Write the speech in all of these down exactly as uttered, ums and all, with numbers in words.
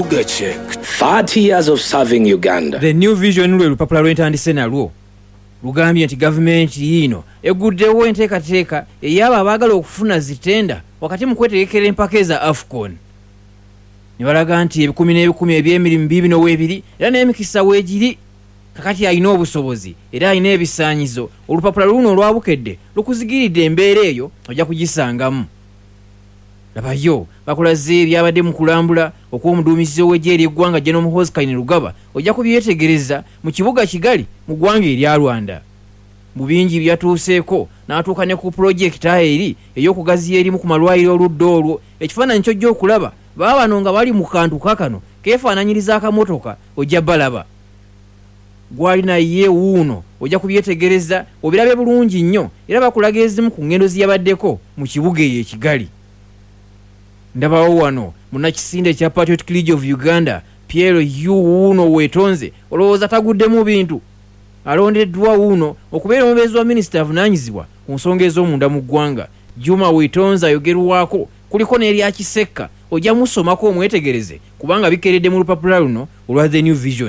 Sugar check. thirty years of serving Uganda. The New Vision lwe lupapula lwentandise nalwo lugambye nti gavumenti yino eguddewo enteekateeka eyaba abaagala okufuna zitenda wakati mu kwetegekera empaka eza AFCON. Ne balaga nti ebikumi n'ebikumi eby'emirimu bibino weebiri era n'emikisa weegiri kakati alina obusobozi era alina ebisaanyizo. Olupapula luno olwabukedde lukuzigiridde embeera eyo ojja kugisangamu. Labayo bakulaze ebyabadde mu kulambula okw'omuduumizi ow'eggye ery'eggwanga General Muhoozi Kainerugaba ojja kubyetegereza mu kibuga Kigali mu ggwanga erya Rwanda. Mu bingi byatuuseeko n'atuuka ne ku pulojekita eri ey'okugaziya erimu ku malwaliro oludda olwo. Ekifaananyi ky'ojja okulaba baba bano nga bali mu kantu kakano keefaananyiriza akamotoka ojja balaba. Gwali naye wuuno ojja kubyetegereza obirabe bulungi nnyo era bakulaga ezimu ku ngendo ziyabaddeko mu kibuga eyo Kigali. Ndabawo wano munnakisinde kya Patriotic League of Uganda Pierre Yu wuuno weetonze olowooza taguddemu bintu. Alondeddwa wuuno okubeera omubeezi wa minisita avunaanyizibwa ku nsonga ez'omunda mu ggwanga. Juma Weetonze ayogerwako kuliko n'erya Kisekka ojja musomako omwetegereze kubanga bikeredde mu lupapula luno olwa The New Vision.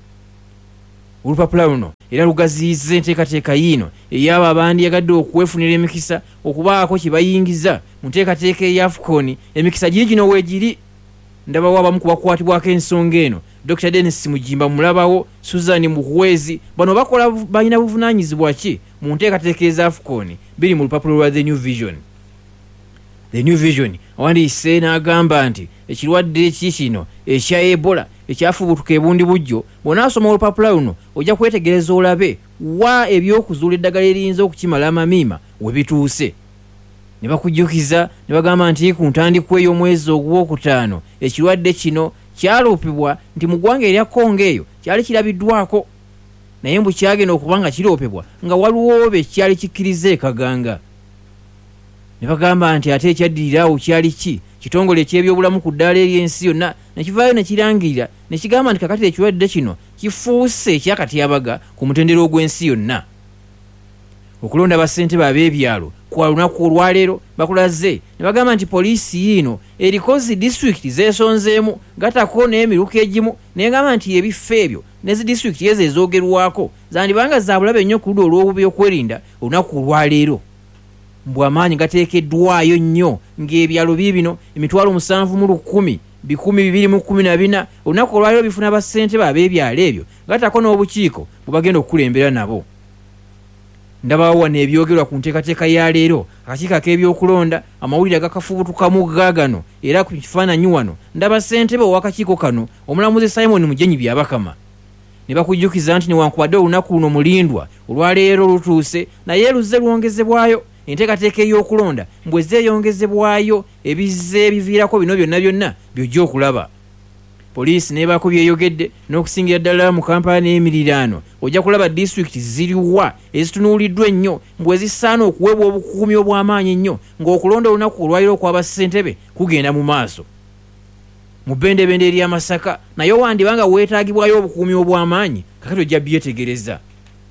Olupapula luno era lugaziyiza enteekateeka yiino eyaba abandyagadde okwefunira emikisa okubaako kye bayingiza mu nteekateeka eya AFCON. Emikisa giri gino weegiri. Ndabawo abamu ku bakwatibwako ensonga eno Doctor Dennis Mujimba mulabawo Susan Muhwezi bano bakola balina buvunaanyizibwa ki mu nteekateeka eza AFCON biri mu lupapula lwa The New Vision. The New Vision awandiise n'agamba nti ekirwadde ki kino ekya Ebola ekyafubutuka ebundi bujjo bw'onaasoma olupapula luno ojja kwetegereza olabe wa ebyokuzuula eddagala eriyinza okukimala amamiima we bituuse. Ne bakujjukiza ne bagamba nti ku ntandikwa ey'omwezi ogwokutaano ekirwadde kino kyaloopebwa nti mu ggwanga erya Kongo eyo kyali kirabiddwako naye mbu kyagenda okuba nga kiroopebwa nga waliwo be kyali kikkiriza ekaganga. Ne bagamba nti ate ekyaddirirawo kyali ki kitongole eky'ebyobulamu ku ddaala ery'ensi yonna ne kivaayo ne kirangirira ne kigamba nti kakati ekirwadde kino kifuuse ekyakatyabaga ku mutendera ogw'ensi yonna. Okulonda bassentebe ab'ebyalo kwa lunaku olwaleero bakulaze ne bagamba nti poliisi yiino eriko zi disitulikiti zeesonzeemu gatako n'emiruka egimu naye ngamba nti ebifo ebyo ne zi disitulikiti ezo ezoogerwako zandibanga za bulabe nnyo ku ludda olw'obubi okwerinda olunaku olwaleero. Mbw amaanyi gateekeddwayo nnyo ng'ebyalo biibino emitwalo musanvu mu lukumi bikumi bibiri mu kkumi na bina olunaku olwaleero bifuna bassentebe ab'ebyalo ebyo gatako n'obukiiko bwe bagenda okukulembera nabo. Ndabawo wano ebyogerwa ku nteekateeka ya leero akakiiko ak'ebyokulonda amawulire agakafubutukamu gaagano era ku kifaananyi wano ndaba ssentebe ow'akakiiko kano omulamuzi Simon Mujenyi Byabakama. Ne bakujjukiza nti newankubadde olunaku luno mulindwa olwaleero lutuuse naye luzze lwongezebwayo enteekateeka ey'okulonda mbwe zeeyongezebwayo ebizze ebiviirako bino byonna byonna by'ojja okulaba. Poliisi nebaako byeyogedde n'okusingira ddala mu Kampala n'emiriraano ojja kulaba disitulikiti ziriwa ezitunuuliddwa ennyo mbwe zisaana okuweebwa obukuumi obw'amaanyi ennyo ng'okulonda olunaku olwaliro okw'abassentebe kugenda mu maaso. Mu bbendebende ery'Amasaka naye wandibanga weetaagibwayo obukuumi obw'amaanyi kakati ojja byetegereza.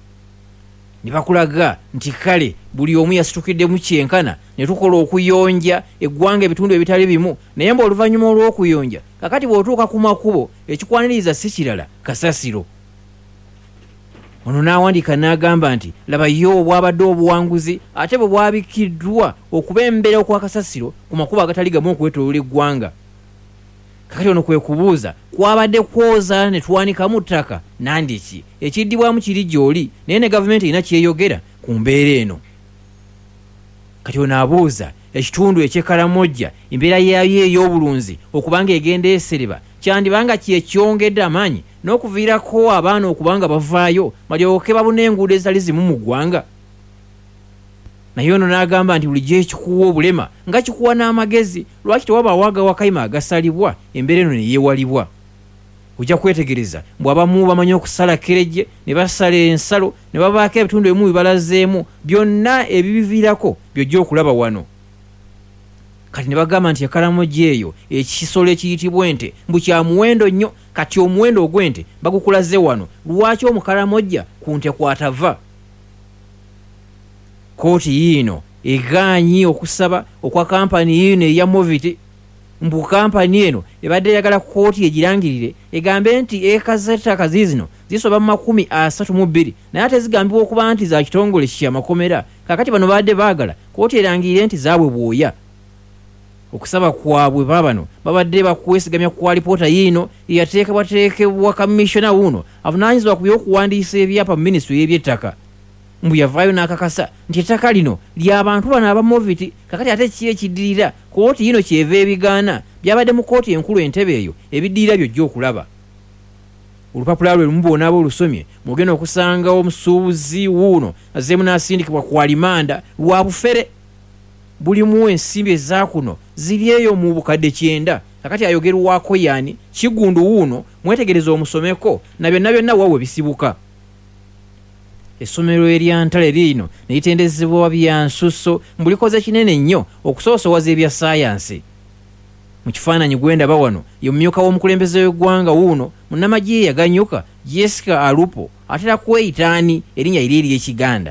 Ne bakulaga nti kale buli omu yasitukiddemu kyenkana ne tukola okuyonja eggwanga ebitundu ebitali bimu naye mba oluvannyuma olw'okuyonja kakati bw'otuuka ku makubo ekikwaniriza si kirala kasasiro. Ono n'awandiika n'agamba nti labayo obwabadde obuwanguzi ate bwe bwabikiddwa okuba embeera okwa kasasiro ku makubo agatali gamu okwetooloola eggwanga. Kakati ono kwe kubuuza kwabadde kwoza ne tuwanikamu ttaka nandiki ekiddibwamu kiri gy'oli naye ne gavumenti erina kyeyogera ku mbeera eno. Kati ono abuuza ekitundu eky'Ekaramoja embeera yaayo ey'obulunzi okubanga egenda esereba kyandibanga kyekyongedde amaanyi n'okuviirako abaana okubanga bavaayo balyoke babune enguudo ezitali zimu mu ggwanga. Naye ono n'agamba nti bulijjo ekikuwa obulema nga kikuwa n'amagezi lwaki tewabaawo agawakayima agasalibwa embeera eno ne yeewalibwa. Ojja kwetegereza mbw abamu bamanyi okusala kerejje ne basala ensalo ne babaako ebitundu ebimu bibalazeemu byonna ebibiviirako by'ojja okulaba wano. Kati ne bagamba nti Ekaramoja eyo ekisolo ekiyitibwa ente mbu kya muwendo nnyo kati omuwendo ogw'ente bagukulaze wano lwaki Omukaramoja ku nte kwatava. Kooti yiino egaanyi okusaba okwa kampani yiino eya Moviti mbu kampani eno ebadde yagala kooti egirangirire egambe nti eka z'ettaka ziizino zisoba mu makumi asatu mu bbiri naye ate zigambibwa okuba nti za kitongole kya makomera kakati bano badde baagala kooti erangirire nti zaabwe bwoya. Okusaba kwabwe babano babadde bakwesigamya ku alipoota yiino eyateekebwateekebwa kamishona wuno avunaanyizibwa ku by'okuwandiisa ebyapa mu minisitule y'ebyettaka. Mbu yavaayo n'akakasa nti ettaka lino ly'abantu bano aba Moviti kakati ate ki ekiddirira kooti yiino kyeva ebigaana byabadde mu kooti enkulu Entebbe eyo ebiddirira byojja okulaba. Olupapula lwe lumu bw'onaaba olusomye mugenda okusanga omusuubuzi wuuno azzeemu n'asindikibwa ku alimanda lwa bufere. Bulimu ensimbi ezaakuno ziri eyo mu bukadde kyenda kakati ayogerwako yaani Kigundu wuuno mwetegereza omusomeko na byonna byonna wawe bisibuka. Essomero erya Ntale liino ne litendezebwa bya nsusso mbulikoze kinene nnyo okusoosowaza ebya saayansi. Mu kifaananyi gwendaba wano ye mumyuka w'omukulembeze w'eggwanga wuuno munnamagye yaganyuka Jessica Alupo atera kweyitaani erinnya liri ery'Ekiganda.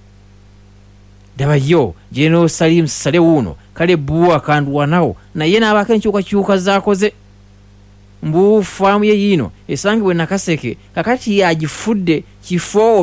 Dabayo General Salim Sale wuuno kale bbu akandwanawo naye n'abaako enkyukakyuka zaakoze. Mbu faamu ye yiino esangibwa e Nakaseke kakati yagifudde kifo